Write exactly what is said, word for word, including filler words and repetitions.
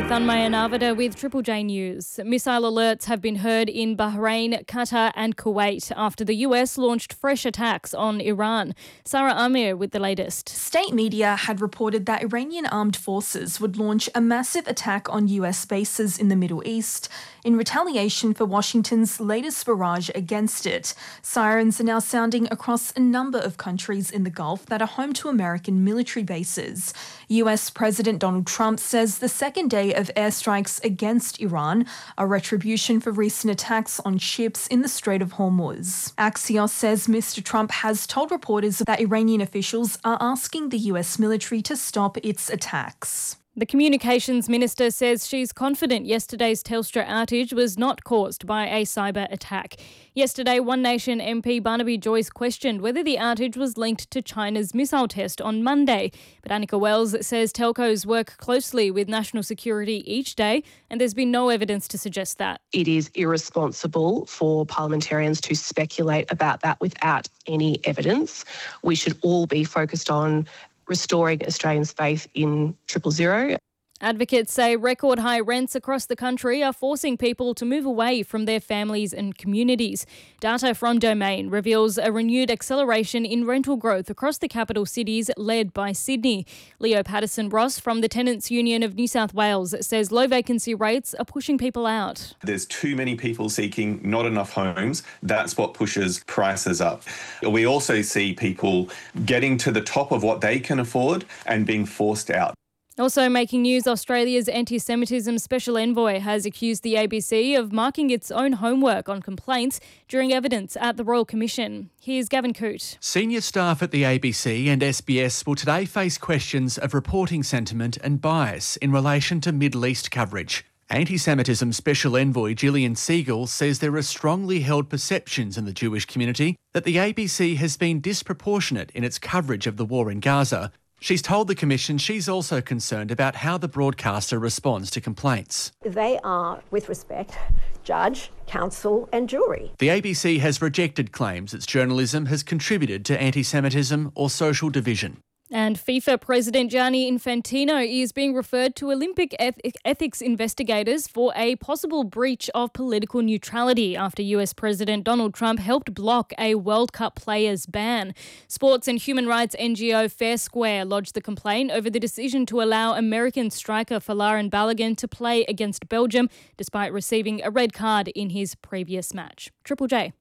Thanmaya Narvada with Triple J News. Missile alerts have been heard in Bahrain, Qatar and Kuwait after the U S launched fresh attacks on Iran. Sarah Amir with the latest. State media had reported that Iranian armed forces would launch a massive attack on U S bases in the Middle East in retaliation for Washington's latest barrage against it. Sirens are now sounding across a number of countries in the Gulf that are home to American military bases. U S President Donald Trump says the second day of airstrikes against Iran are retribution for recent attacks on ships in the Strait of Hormuz. Axios says Mister Trump has told reporters that Iranian officials are asking the U S military to stop its attacks. The Communications Minister says she's confident yesterday's Telstra outage was not caused by a cyber attack. Yesterday, One Nation M P Barnaby Joyce questioned whether the outage was linked to China's missile test on Monday. But Annika Wells says telcos work closely with national security each day and there's been no evidence to suggest that. It is irresponsible for parliamentarians to speculate about that without any evidence. We should all be focused on restoring Australians' faith in triple zero. Advocates say record high rents across the country are forcing people to move away from their families and communities. Data from Domain reveals a renewed acceleration in rental growth across the capital cities led by Sydney. Leo Patterson-Ross from the Tenants Union of New South Wales says low vacancy rates are pushing people out. There's too many people seeking not enough homes. That's what pushes prices up. We also see people getting to the top of what they can afford and being forced out. Also making news, Australia's anti-Semitism special envoy has accused the A B C of marking its own homework on complaints during evidence at the Royal Commission. Here's Gavin Coote. Senior staff at the A B C and S B S will today face questions of reporting sentiment and bias in relation to Middle East coverage. Anti-Semitism special envoy Gillian Siegel says there are strongly held perceptions in the Jewish community that the A B C has been disproportionate in its coverage of the war in Gaza. She's told the Commission she's also concerned about how the broadcaster responds to complaints. They are, with respect, judge, counsel and jury. The A B C has rejected claims its journalism has contributed to anti-Semitism or social division. And FIFA President Gianni Infantino is being referred to Olympic eth- ethics investigators for a possible breach of political neutrality after U S President Donald Trump helped block a World Cup players ban. Sports and human rights N G O Fair Square lodged the complaint over the decision to allow American striker Folarin Balogun to play against Belgium despite receiving a red card in his previous match. Triple J.